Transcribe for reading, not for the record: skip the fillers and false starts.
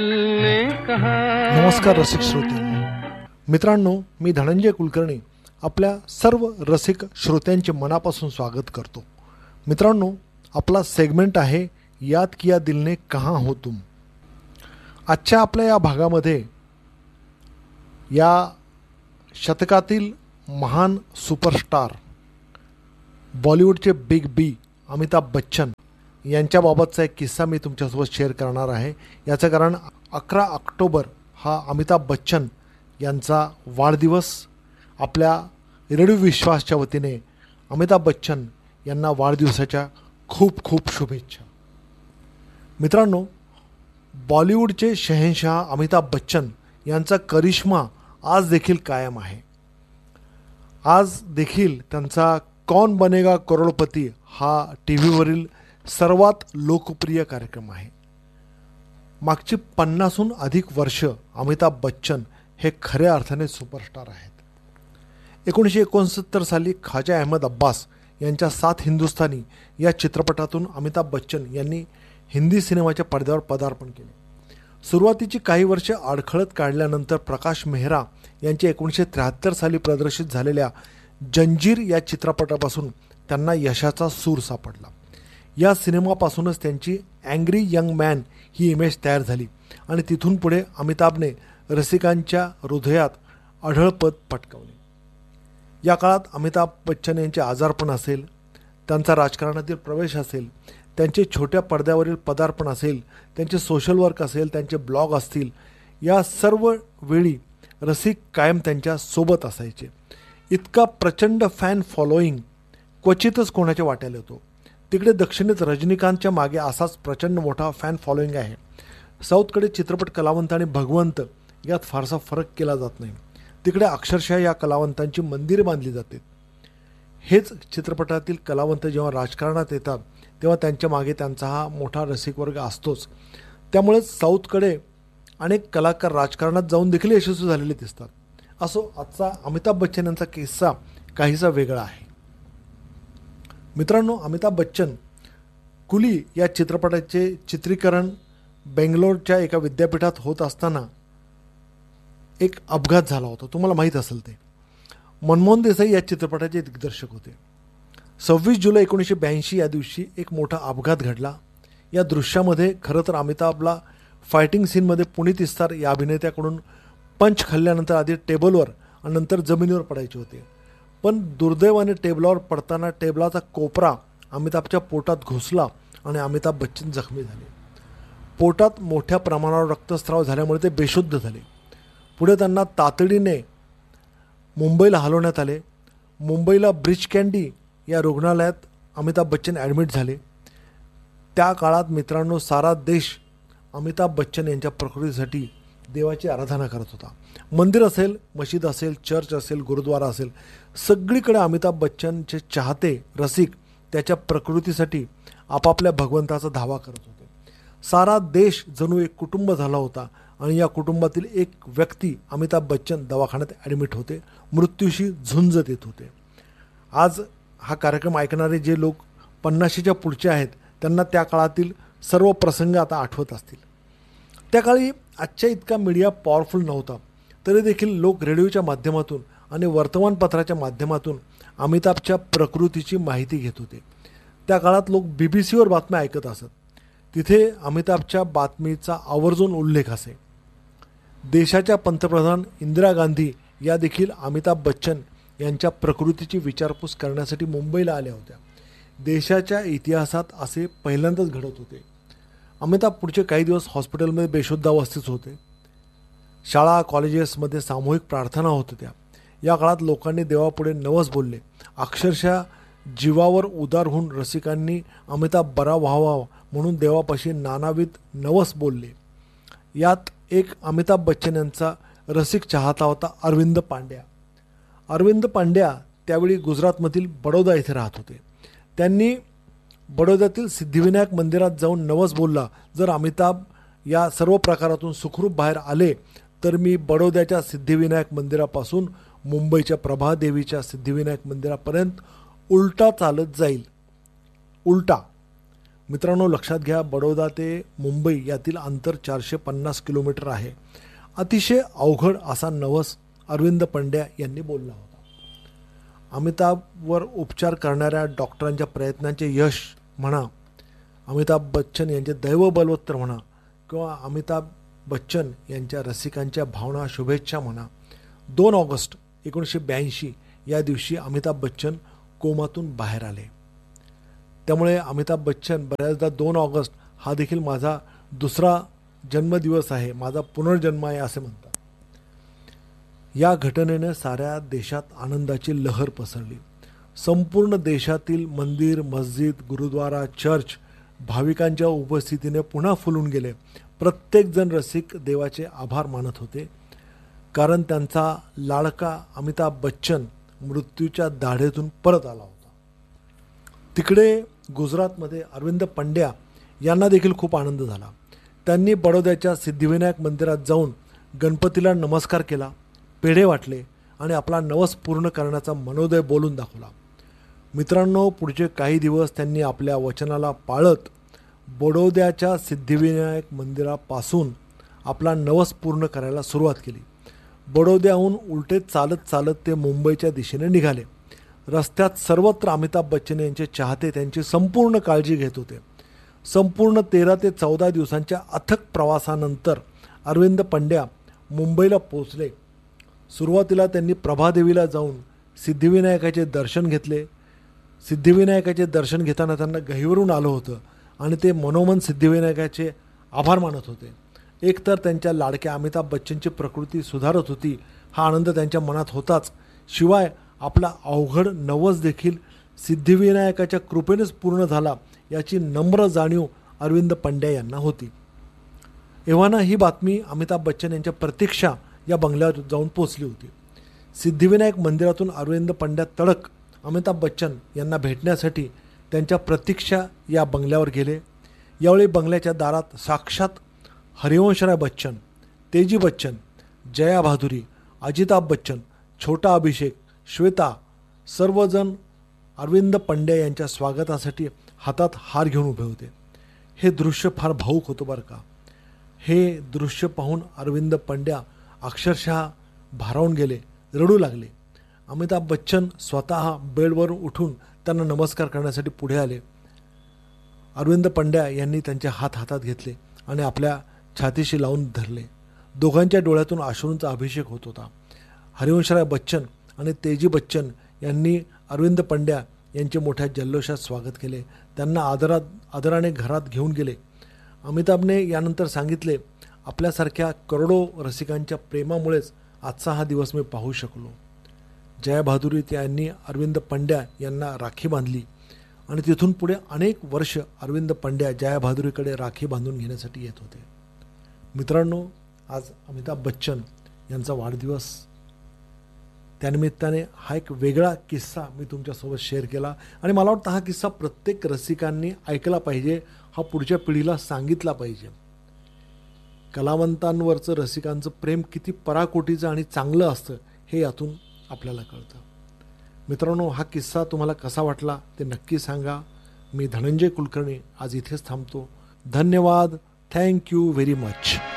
नमस्कार रसिक श्रोत्यांनो, मित्रांनो, मी धनंजय कुलकर्णी आपल्या सर्व रसिक श्रोत्यांचे मनापासून स्वागत करतो. मित्रांनो, आपला सेगमेंट आहे याद किया दिल ने कहाँ हो तुम. आजच्या आपल्या या भागामध्ये या शतकातील महान सुपरस्टार बॉलिवूडचे बिग बी अमिताभ बच्चन यांच्याबाबतचा एक किस्सा मी तुमच्यासोबत शेअर करणार आहे. याचं कारण 11 ऑक्टोबर हा अमिताभ बच्चन यांचा वाढदिवस. आपल्या रेडिओ विश्वासच्या वतीने अमिताभ बच्चन यांना वाढदिवसाच्या खूप खूप शुभेच्छा. मित्रांनो, बॉलिवूडचे शहेनशाह अमिताभ बच्चन यांचा करिश्मा आज देखील कायम आहे. आज देखील त्यांचा कौन बनेगा करोडपती हा टी व्हीवरील सर्वात लोकप्रिय कार्यक्रम आहे. मागची 50हून अधिक वर्ष अमिताभ बच्चन हे खऱ्या अर्थाने सुपरस्टार आहेत. 1969 साली ख्वाजा अहमद अब्बास यांच्या 7 हिंदुस्थानी या चित्रपटातून अमिताभ बच्चन यांनी हिंदी सिनेमाच्या पडद्यावर पदार्पण केले. सुरुवातीची काही वर्षे अडखळत काढल्यानंतर प्रकाश मेहरा यांच्या 1973 साली प्रदर्शित झालेल्या जंजीर या चित्रपटापासून त्यांना यशाचा सूर सापडला. या सिनेमापासूनच त्यांची अँग्री यंग मॅन ही इमेज तयार झाली आणि तिथून पुढे अमिताभने रसिकांच्या हृदयात अढळपद पटकावले. या काळात अमिताभ बच्चन यांचे आजारपण असेल, त्यांचा राजकारणातील प्रवेश असेल, त्यांचे छोट्या पडद्यावरील पदार्पण असेल, त्यांचे सोशल वर्क असेल, त्यांचे ब्लॉग असतील, या सर्व वेळी रसिक कायम त्यांच्या सोबत असायचे. इतका प्रचंड फॅन फॉलोईंग क्वचितच कोणाच्या वाट्याला येतो. तिकडे दक्षिणेत रजनीकांतच्या मागे असाच प्रचंड मोठा फॅन फॉलोईंग आहे. साऊथकडे चित्रपट कलावंत आणि भगवंत यात फारसा फरक केला जात नाही. तिकडे अक्षरशः या कलावंतांची मंदिरे बांधली जातात. हेच चित्रपटातील कलावंत जेव्हा राजकारणात येतात तेव्हा त्यांच्या मागे त्यांचा हा मोठा रसिक वर्ग असतोच. त्यामुळेच साऊथकडे अनेक कलाकार राजकारणात जाऊन देखील यशस्वी झालेले दिसतात. असो, आजचा अमिताभ बच्चन यांचा किस्सा काहीसा वेगळा आहे. मित्रांनो, अमिताभ बच्चन कुली या चित्रपटाचे चित्रीकरण बेंगलोरच्या एका विद्यापीठात होत असताना एक अपघात झाला होता. तुम्हाला माहीत असेल ते. मनमोहन देसाई या चित्रपटाचे दिग्दर्शक होते. 26 जुलै 1982 या दिवशी एक मोठा अपघात घडला. या दृश्यामध्ये खरं तर अमिताभला फायटिंग सीनमध्ये पुनीत इस्तार या अभिनेत्याकडून पंच खाल्ल्यानंतर आधी टेबलवर आणि नंतर जमिनीवर पडायचे होते. पण दुर्दैवाने टेबलावर पडताना टेबलाचा कोपरा अमिताभच्या पोटात घुसला आणि अमिताभ बच्चन जखमी झाले. पोटात मोठ्या प्रमाणावर रक्तस्राव झाल्यामुळे ते बेशुद्ध झाले. पुढे त्यांना तातडीने मुंबईला हलवण्यात आले. मुंबईला ब्रिच कँडी या रुग्णालयात अमिताभ बच्चन ॲडमिट झाले. त्या काळात मित्रांनो, सारा देश अमिताभ बच्चन यांच्या प्रकृतीसाठी देवाची आराधना करत होता. मंदिर असेल, मशीद असेल, चर्च असेल, गुरुद्वारा असेल, सगळीकडे अमिताभ बच्चनचे चाहते रसिक त्याच्या प्रकृतीसाठी आपापल्या भगवंताचा धावा करत होते. सारा देश जणू एक कुटुंब झाला होता आणि या कुटुंबातील एक व्यक्ती अमिताभ बच्चन दवाखान्यात ॲडमिट होते, मृत्यूशी झुंज देत होते. आज हा कार्यक्रम ऐकणारे जे लोक 50च्या पुढचे आहेत त्यांना त्या काळातील सर्व प्रसंग आता आठवत असतील. त्या काळी आजच्या इतका मीडिया पॉवरफुल नव्हता, तरी देखील लोक रेडिओच्या माध्यमातून आणि वर्तमानपत्राच्या माध्यमातून अमिताभच्या प्रकृतीची माहिती घेत होते. त्या काळात लोक BBC वर बातम्या ऐकत असत. तिथे अमिताभच्या बातमीचा आवर्जून उल्लेख असे. देशाच्या पंतप्रधान इंदिरा गांधी या देखील अमिताभ बच्चन यांच्या प्रकृतीची विचारपूस करण्यासाठी मुंबईला आल्या होत्या. देशाच्या इतिहासात असे पहिल्यांदाच घडत होते. अमिताभ पुढचे काही दिवस हॉस्पिटलमध्ये बेशुद्ध अवस्थेत होते. शाळा कॉलेजेसमध्ये सामूहिक प्रार्थना होत होत्या. या काळात लोकांनी देवापुढे नवस बोलले. अक्षरशः जीवावर उदार होऊन रसिकांनी अमिताभ बरा व्हावा म्हणून देवापाशी नानाविध नवस बोलले. यात एक अमिताभ बच्चन यांचा रसिक चाहता होता अरविंद पांड्या. अरविंद पांड्या त्यावेळी गुजरातमधील बडोदा येथे राहत होते. त्यांनी बडोद्यातील सिद्धिविनायक मंदिरात जाऊन नवस बोलला, जर अमिताभ या सर्व प्रकारातून सुखरूप बाहेर आले तर मी बडोद्याच्या सिद्धिविनायक मंदिरापासून मुंबईच्या प्रभादेवीच्या सिद्धिविनायक मंदिरापर्यंत उलटा चालत जाईल. उलटा मित्रांनो, लक्षात घ्या, बडोदा ते मुंबई यातील अंतर 450 किलोमीटर आहे. अतिशय अवघड असा नवस अरविंद पंड्या यांनी बोलला होता. अमिताभवर उपचार करणाऱ्या डॉक्टरांच्या प्रयत्नांचे यश म्हणा, अमिताभ बच्चन यांचे दैव बलवत्तर म्हणा, किंवा अमिताभ बच्चन यांच्या रसिकांच्या भावना, शुभेच्छा म्हणा, 2 ऑगस्ट 1982 या दिवशी अमिताभ बच्चन कोमातून बाहेर आले. त्यामुळे अमिताभ बच्चन बऱ्याचदा 2 ऑगस्ट हा देखील माझा दुसरा जन्मदिवस आहे, माझा पुनर्जन्म आहे असे म्हणतात. या घटनेने साऱ्या देशात आनंदाची लहर पसरली. संपूर्ण देशातील मंदिर, मस्जिद, गुरुद्वारा, चर्च भाविकांच्या उपस्थितीने पुन्हा फुलून गेले. प्रत्येकजण रसिक देवाचे आभार मानत होते, कारण त्यांचा लाडका अमिताभ बच्चन मृत्यूच्या दाढेतून परत आला होता. तिकडे गुजरातमध्ये अरविंद पंड्या यांना देखील खूप आनंद झाला. त्यांनी बडोद्याच्या सिद्धिविनायक मंदिरात जाऊन गणपतीला नमस्कार केला, पेढे वाटले आणि आपला नवस पूर्ण करण्याचा मनोदय बोलून दाखवला. मित्रांनो, पुढचे काही दिवस त्यांनी आपल्या वचनाला पाळत बडोद्याच्या सिद्धिविनायक मंदिरापासून आपला नवस पूर्ण करायला सुरुवात केली. बडोद्याहून उलटे चालत चालत ते मुंबईच्या दिशेने निघाले. रस्त्यात सर्वत्र अमिताभ बच्चन यांचे चाहते त्यांची संपूर्ण काळजी घेत होते. संपूर्ण 13 ते 14 दिवसांच्या अथक प्रवासानंतर अरविंद पंड्या मुंबईला पोहोचले. सुरुवातीला त्यांनी प्रभादेवीला जाऊन सिद्धिविनायकाचे दर्शन घेतले. सिद्धिविनायकाचे दर्शन घेताना त्यांना गहिवरून आलं होतं आणि ते मनोमन सिद्धिविनायकाचे आभार मानत होते. एकतर त्यांच्या लाडक्या अमिताभ बच्चनची प्रकृती सुधारत होती, हा आनंद त्यांच्या मनात होताच, शिवाय आपला अवघड नवस देखील सिद्धिविनायकाच्या कृपेनेच पूर्ण झाला याची नम्र जाणीव अरविंद पंड्या यांना होती. एव्हाना ही बातमी अमिताभ बच्चन यांच्या प्रतीक्षा या बंगल्यावर जाऊन पोचली होती. सिद्धिविनायक मंदिरातून अरविंद पंड्या तडक अमिताभ बच्चन यांना भेटण्यासाठी त्यांच्या प्रतीक्षा या बंगल्यावर गेले. यावेळी बंगल्याच्या दारात साक्षात हरिवंशराय बच्चन, तेजी बच्चन, जया भादुरी, अजिताभ बच्चन, छोटा अभिषेक, श्वेता सर्वजण अरविंद पंड्या यांच्या स्वागतासाठी हातात हार घेऊन उभे होते. हे दृश्य फार भावूक होतं बरं का. हे दृश्य पाहून अरविंद पंड्या अक्षरशः भारावून गेले, रडू लागले. अमिताभ बच्चन स्वतः बेडवरून उठून त्यांना नमस्कार करण्यासाठी पुढे आले. अरविंद पंड्या यांनी त्यांचे हात हातात घेतले आणि आपल्या छातीशी लावून धरले. दोघांच्या डोळ्यातून अश्रूंचा अभिषेक होत होता. हरिवंशराय बच्चन आणि तेजी बच्चन यांनी अरविंद पंड्या यांचे मोठ्या जल्लोषात स्वागत केले. त्यांना आदराने घरात घेऊन गेले. अमिताभने यानंतर सांगितले, आपल्यासारख्या करोडो रसिकांच्या प्रेमामुळेच आजचा हा दिवस मी पाहू शकलो. जया भादुरी यांनी अरविंद पंड्या यांना राखी बांधली आणि तिथून पुढे अनेक वर्ष अरविंद पंड्या जया भादुरीकडे राखी बांधून घेण्यासाठी येत होते. मित्रांनो, आज अमिताभ बच्चन यांचा वाढदिवस, त्यानिमित्ताने हा एक वेगळा किस्सा मी तुमच्यासोबत शेअर केला आणि मला वाटतं हा किस्सा प्रत्येक रसिकांनी ऐकला पाहिजे, हा पुढच्या पिढीला सांगितला पाहिजे. कलावंतांवरचं रसिकांचं प्रेम किती पराकोटीचं आणि चांगलं असतं हे यातून आपल्याला कळतं. मित्रांनो, हा किस्सा तुम्हाला कसा वाटला ते नक्की सांगा. मी धनंजय कुलकर्णी आज इथेच थांबतो. धन्यवाद. Thank you very much.